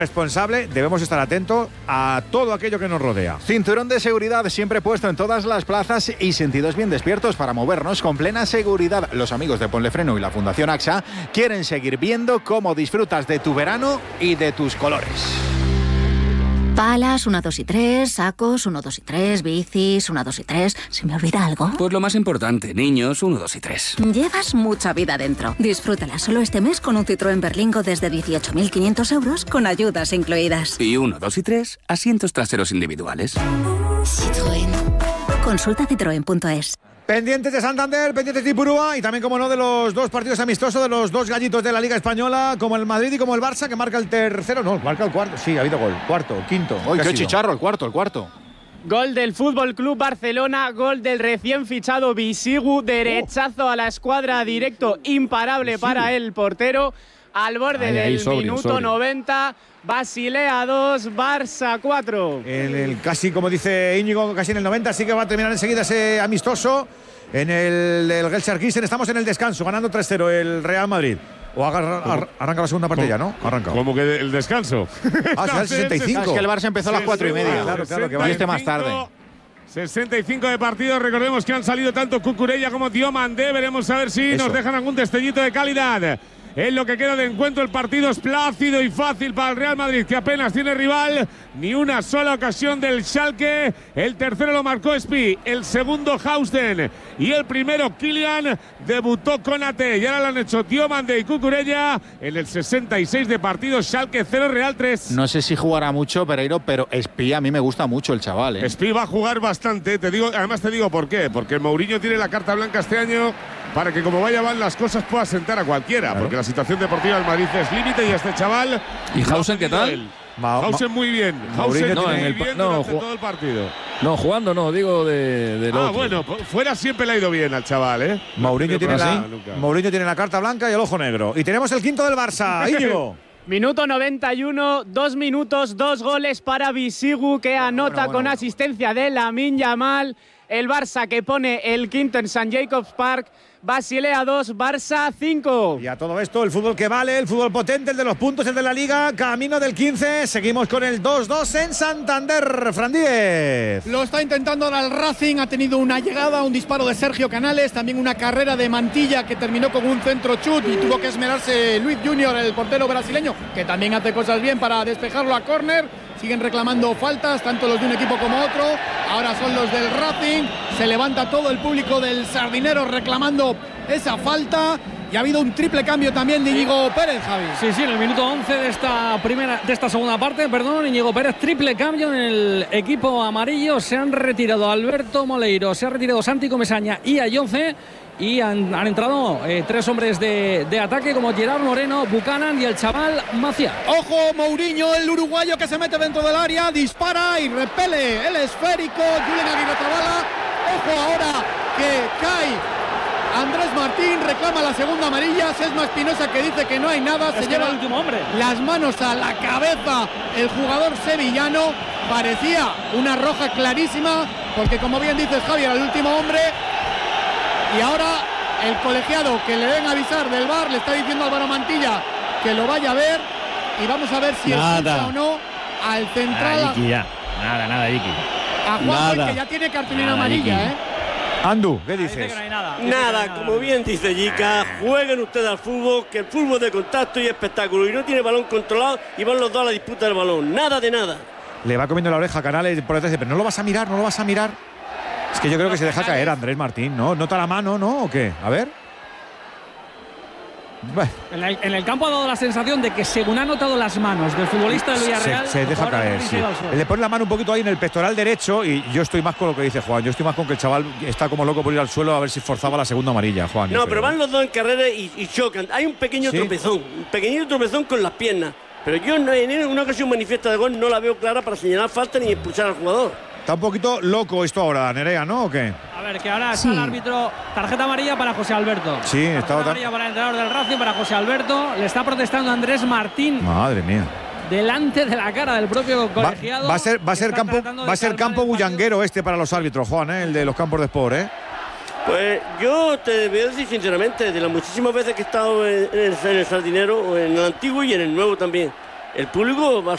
responsable, debemos estar atentos a todo aquello que nos rodea. Cinturón de seguridad siempre puesto en todas las plazas y sentidos bien despiertos para movernos con plena seguridad. Los amigos de Ponle Freno y la Fundación AXA quieren seguir viendo cómo disfrutas de tu verano y de tus colores. Palas, 1, 2 y 3, sacos, 1, 2 y 3, bicis, 1, 2 y 3. ¿Se me olvida algo? Pues lo más importante, niños, 1, 2 y 3. Llevas mucha vida dentro. Disfrútala solo este mes con un Citroën Berlingo desde 18.500 euros con ayudas incluidas. Y 1, 2 y 3, asientos traseros individuales. Citroën. Consulta citroen.es. Pendientes de Santander, pendientes de Ipurúa y también, como no, de los dos partidos amistosos de los dos gallitos de la Liga Española, como el Madrid y como el Barça, que marca el tercero, no, marca el cuarto. Sí, ha habido gol. Cuarto, quinto. ¡Uy, qué chicharro! El cuarto. Gol del Fútbol Club Barcelona, gol del recién fichado Bisigu, derechazo a la escuadra, directo, imparable para el portero, al borde del minuto 90. Basilea 2, Barça 4. Casi, como dice Íñigo, casi en el 90, así que va a terminar enseguida ese amistoso en el Gelsenkirchen. Estamos en el descanso, ganando 3-0 el Real Madrid. O arranca la segunda parte ya, ¿no? Arranca. ¿Cómo que el descanso? El 65. Es que el Barça empezó a las 4:30. Claro, que va este más tarde. 65 de partido, recordemos que han salido tanto Cucurella como Diomandé. Veremos a ver si nos dejan algún destellito de calidad. En lo que queda de encuentro, el partido es plácido y fácil para el Real Madrid, que apenas tiene rival, ni una sola ocasión del Schalke. El tercero lo marcó Spi, el segundo Hausten y el primero Kylian. Debutó Konate y ahora lo han hecho Diomande y Cucurella. En el 66 de partido, Schalke 0, Real 3. No sé si jugará mucho Pereiro, pero Spi a mí me gusta mucho el chaval, ¿eh? Spi va a jugar bastante, además te digo por qué, porque Mourinho tiene la carta blanca este año para que, como vaya van las cosas, pueda sentar a cualquiera, claro. Porque la situación deportiva del Madrid es límite y este chaval… ¿Y Hausen qué tal? Hausen muy bien. Hausen muy bien durante todo el partido. No, jugando no, digo de lo otro. Bueno, fuera siempre le ha ido bien al chaval, ¿eh? Mourinho tiene la carta blanca y el ojo negro. Y tenemos el quinto del Barça, Íñigo. Minuto 91, 2 minutos, 2 goles para Bisigu, que anota con asistencia de Lamine Yamal. El Barça que pone el quinto en St. Jacobs Park. Basilea 2, Barça 5. Y a todo esto, el fútbol que vale, el fútbol potente, el de los puntos, el de la Liga, camino del 15. Seguimos con el 2-2 en Santander. Fran Díez. Lo está intentando ahora el Racing, ha tenido una llegada, un disparo de Sergio Canales, también una carrera de Mantilla que terminó con un centro chut y tuvo que esmerarse Luis Junior, el portero brasileño, que también hace cosas bien para despejarlo a córner. Siguen reclamando faltas, tanto los de un equipo como otro. Ahora son los del Racing. Se levanta todo el público del Sardinero reclamando esa falta. Y ha habido un triple cambio también de Íñigo Pérez, Javi. Sí, en el minuto 11 de esta segunda parte, Íñigo Pérez, triple cambio en el equipo amarillo. Se han retirado Alberto Moleiro, se ha retirado Santi Comesaña y Ayoce. Y han entrado 3 hombres de ataque como Gerard Moreno, Buchanan y el chaval Maciá. Ojo, Mourinho, el uruguayo que se mete dentro del área, dispara y repele el esférico. Julen Aguirre-Zabala. Ojo ahora que cae Andrés Martín, reclama la segunda amarilla. Sesma Espinosa que dice que no hay nada. Se lleva el último hombre. Las manos a la cabeza el jugador sevillano. Parecía una roja clarísima porque, como bien dices, Javier, el último hombre. Y ahora el colegiado que le den avisar del VAR le está diciendo a Álvaro Mantilla que lo vaya a ver y vamos a ver si expulsa o no al central. Nada, Iki. A Juan, que ya tiene cartulina amarilla, ¿eh? Andu, ¿qué dices? Nada, como bien dice Jica, jueguen ustedes al fútbol, que el fútbol es de contacto y espectáculo, y no tiene balón controlado y van los dos a la disputa del balón. Nada de nada. Le va comiendo la oreja a Canales por detrás, pero no lo vas a mirar. Es que yo creo que se deja caer Andrés Martín, ¿no? ¿Nota la mano, no? ¿O qué? A ver. En el campo ha dado la sensación de que, según ha notado las manos del futbolista del Villarreal, se deja caer, sí. Le pone la mano un poquito ahí en el pectoral derecho y yo estoy más con lo que dice Juan. Yo estoy más con que el chaval está como loco por ir al suelo a ver si forzaba la segunda amarilla, Juan. No, pero van los dos en carrera y chocan. Hay un pequeño tropezón con las piernas. Pero yo en una ocasión manifiesta de gol no la veo clara para señalar falta ni expulsar al jugador. Está un poquito loco esto ahora, Nerea, ¿no? ¿O qué? A ver, que ahora está el árbitro. Tarjeta amarilla para José Alberto. Sí, está amarilla para el entrenador del Racing, para José Alberto. Le está protestando Andrés Martín. Madre mía. Delante de la cara del propio colegiado. Va a ser campo bullanguero este para los árbitros, Juan, el de los campos de Sport, ¿eh? Pues yo te voy a decir sinceramente, de las muchísimas veces que he estado en el Sardinero, en el antiguo y en el nuevo también, el público va